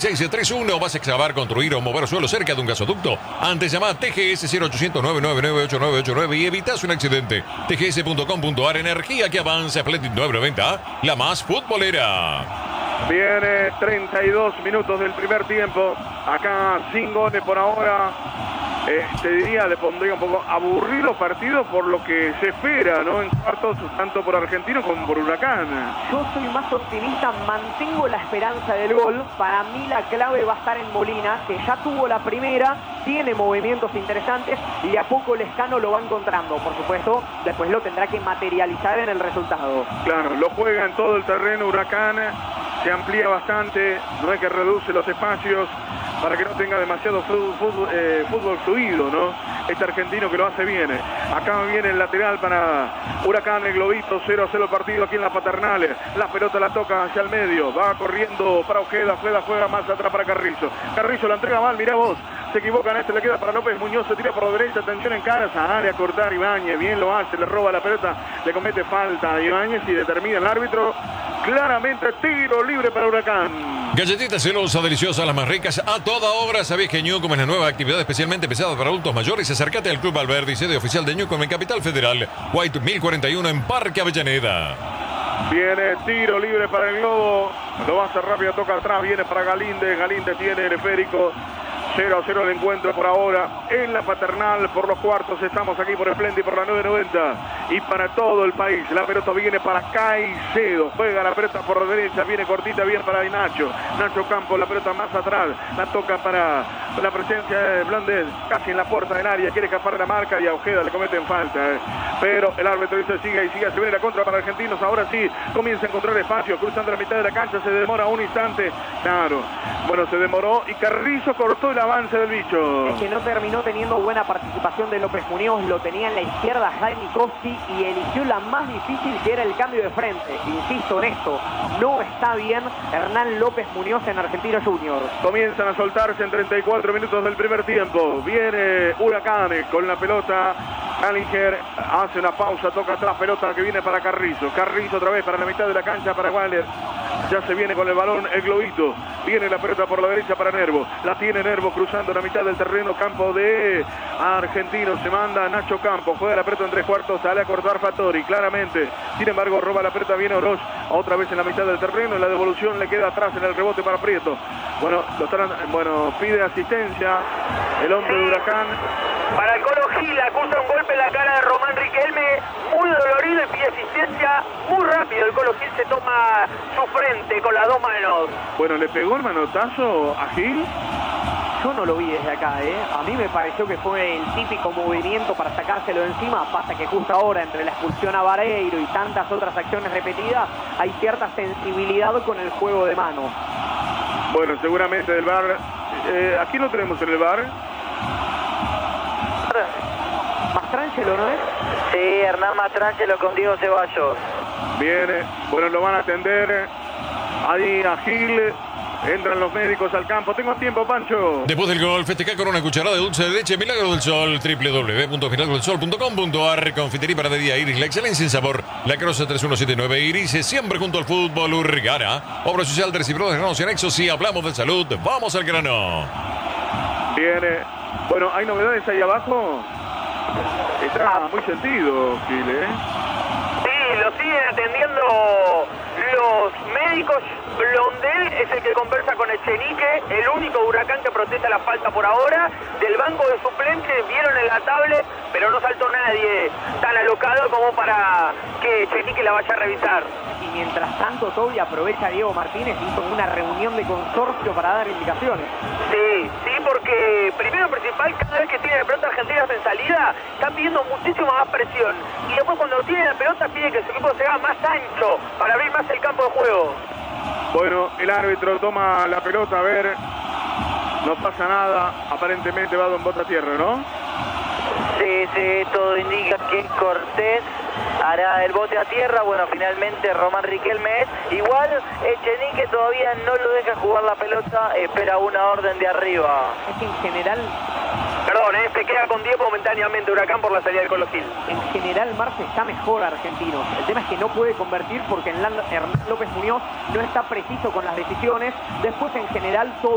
3631. ¿Vas a excavar, construir o mover suelo cerca de un gasoducto? Antes llama a TGS 0800 999 8989 y evitas un accidente. tgs.com.ar. Energía que avanza. Splendid 990, la más futbolera. Viene 32 minutos del primer tiempo. Acá sin goles por ahora. Te diría, le pondría un poco aburrido partido por lo que se espera, ¿no? En cuartos, tanto por Argentino como por Huracán. Yo soy más optimista, mantengo la esperanza del gol. Para mí la clave va a estar en Molina, que ya tuvo la primera, tiene movimientos interesantes y a poco Lescano lo va encontrando. Por supuesto, después lo tendrá que materializar en el resultado. Claro, lo juega en todo el terreno Huracán, se amplía bastante, no es que reduce los espacios para que no tenga demasiado fútbol fluido, ¿no? Este argentino que lo hace bien. Acá viene el lateral para Huracán, el globito, 0-0 el partido aquí en la Paternal. La pelota la toca hacia el medio, va corriendo para Ojeda, Ojeda juega más atrás para Carrizo. Carrizo la entrega mal, mirá vos. Se equivocan, le queda para López Muñoz, se tira por la derecha, atención en cara, a área, cortar Ibáñez, bien lo hace, le roba la pelota, le comete falta a Ibáñez y determina el árbitro. Claramente tiro libre para Huracán. Galletitas celosas, deliciosas, las más ricas, a toda hora. ¿Sabés que Newcomb es la nueva actividad especialmente pesada para adultos mayores? Acércate al Club Alberdi, sede oficial de Newcomb en Capital Federal. White 1041 en Parque Avellaneda. Viene tiro libre para el Globo. Lo va a hacer rápido, toca atrás, viene para Galíndez. Galíndez tiene el esférico. 0-0 el encuentro por ahora en la Paternal por los cuartos. Estamos aquí por Splendid, por la 990 y para todo el país. La pelota viene para Caicedo, juega la pelota por la derecha, viene cortita, bien para Nacho Campos, la pelota más atrás, la toca para la presencia de Blandes, casi en la puerta del área, quiere escapar de la marca y a Ojeda le cometen falta, pero el árbitro dice sigue y sigue, se viene la contra para Argentinos. Ahora sí comienza a encontrar espacio, cruzando la mitad de la cancha, se demora un instante, claro, bueno, se demoró y Carrizo cortó el avance del bicho. Es que no terminó teniendo buena participación de López Muñoz, lo tenía en la izquierda Janikowski y eligió la más difícil, que era el cambio de frente. Insisto en esto, no está bien Hernán López Muñoz en Argentino Junior. Comienzan a soltarse en 34 minutos del primer tiempo. Viene Huracán con la pelota. Allinger hace una pausa, toca atrás, pelota que viene para Carrizo. Carrizo otra vez para la mitad de la cancha para Waller. Ya se viene con el balón el globito. Viene la pelota por la derecha para Nervo. La tiene Nervo cruzando la mitad del terreno. Campo de Argentino. Se manda Nacho Campos. Juega la pelota en tres cuartos. Sale a cortar Fattori. Claramente. Sin embargo, roba la pelota. Viene Oroz. Otra vez en la mitad del terreno. En la devolución le queda atrás en el rebote para Prieto. Bueno, pide asistencia el hombre de Huracán. Para el Colo Gil, acusa un golpe en la cara de Román Riquelme, muy dolorido y pide asistencia muy rápido. El Colo Gil se toma su frente con las dos manos. Bueno, le pegó el manotazo a Gil. Yo no lo vi desde acá, A mí me pareció que fue el típico movimiento para sacárselo de encima. Pasa que justo ahora, entre la expulsión a Vareiro y tantas otras acciones repetidas, hay cierta sensibilidad con el juego de mano. Bueno, seguramente del VAR. Aquí lo tenemos en el VAR. Mastrangelo, ¿no es? Sí, Hernán Mastrangelo con Diego Ceballos. Viene, bueno, lo van a atender. Ahí a Gil. Entran los médicos al campo. Tengo tiempo, Pancho. Después del gol, festejar con una cucharada de dulce de leche Milagro del Sol. www.milagrosol.com.ar. Confitería para de día Iris, la excelencia en sabor. La Crosa 3179 Iris, siempre junto al fútbol. Urgara, obra social de recibidores de granos y anexos. Si hablamos de salud, vamos al grano. Viene. Bueno, ¿hay novedades ahí abajo? Está muy sentido, Gil, Sí, lo siguen atendiendo los médicos. Blondel es el que conversa con Echenique, el único Huracán que protesta la falta por ahora. Del banco de suplentes vieron en la tablet, pero no saltó nadie tan alocado como para que Echenique la vaya a revisar. Y mientras tanto, Toby aprovecha a Diego Martínez, hizo una reunión de consorcio para dar indicaciones. Sí, porque primero principal, cada vez que tiene la pelota Argentina en salida, está pidiendo muchísima más presión. Y después cuando tiene la pelota pide que su equipo se haga más ancho para abrir más el campo de juego. Bueno, el árbitro toma la pelota, a ver, no pasa nada, aparentemente va Don Bota Tierra, ¿no? Sí, todo indica que Cortés hará el bote a tierra. Bueno, finalmente Román Riquelme es. Igual Echenique todavía no lo deja jugar la pelota, espera una orden de arriba. Es que en general... Perdón, se queda con 10 momentáneamente Huracán por la salida del Colo Gil. En general Marce está mejor Argentinos. El tema es que no puede convertir porque Hernán López Muñoz no está preciso con las decisiones. Después en general todo